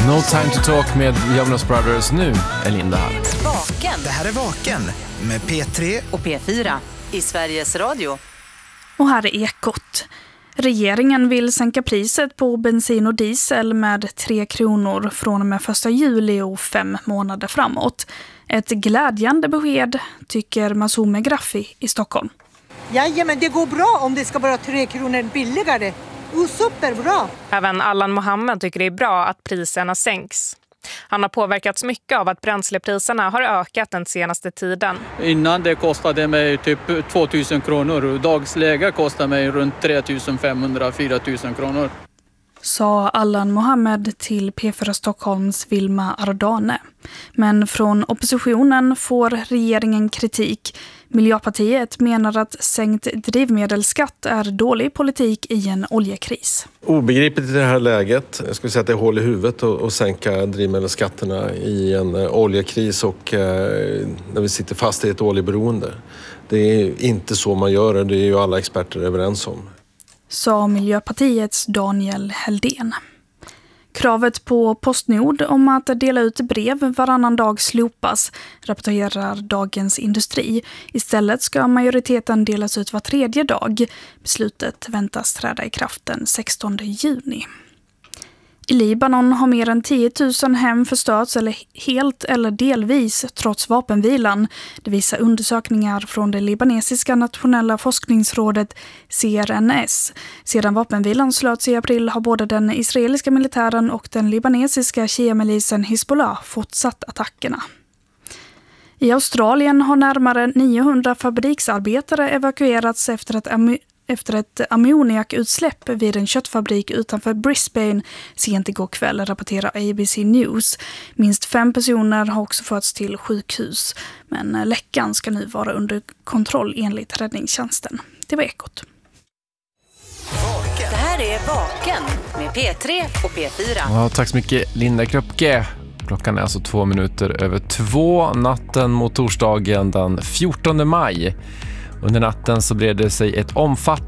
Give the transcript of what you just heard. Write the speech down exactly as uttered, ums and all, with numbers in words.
No time to talk med Jonas Brothers. Nu är Linda här. Vaken. Det här är Vaken med P tre Och P fyra i Sveriges Radio. Och här är Ekot. Regeringen vill sänka priset på bensin och diesel med tre kronor från och med första juli och fem månader framåt. Ett glädjande besked, tycker Masoume Graffi i Stockholm. Jajamän, det går bra om det ska vara tre kronor billigare. Och superbra! Även Allan Mohammed tycker det är bra att priserna sänks. Han har påverkats mycket av att bränslepriserna har ökat den senaste tiden. Innan det kostade mig typ tvåtusen kronor och dagsläge kostar mig runt tre tusen femhundra till fyra tusen kronor. Sa Allan Mohammed till P fyra Stockholms Vilma Ardane. Men från oppositionen får regeringen kritik. Miljöpartiet menar att sänkt drivmedelsskatt är dålig politik i en oljekris. Obegripligt i det här läget. Jag skulle säga att det är hål i huvudet att sänka drivmedelsskatterna i en oljekris och eh, när vi sitter fast i ett oljeberoende. Det är inte så man gör det, det är ju alla experter överens om. Sa Miljöpartiets Daniel Heldén. Kravet på Postnord om att dela ut brev varannan dag slopas, rapporterar Dagens Industri. Istället ska majoriteten delas ut var tredje dag. Beslutet väntas träda i kraft den sextonde juni. I Libanon har mer än tio tusen hem förstörts eller helt eller delvis trots vapenvilan. Det visar undersökningar från det libanesiska nationella forskningsrådet C R N S. Sedan vapenvilan slöts i april har både den israeliska militären och den libanesiska shia-milisen Hezbollah fortsatt attackerna. I Australien har närmare niohundra fabriksarbetare evakuerats efter ett efter ett ammoniakutsläpp vid en köttfabrik utanför Brisbane sent igår kväll, rapporterar A B C News. Minst fem personer har också förts till sjukhus, men läckan ska nu vara under kontroll enligt räddningstjänsten. Det var Ekot. Det här är Vaken med P tre och P fyra. Ja, tack så mycket Linda Kröpke. Klockan är alltså två minuter över två natten mot torsdagen den fjortonde maj. Under natten så bred det sig ett omfattande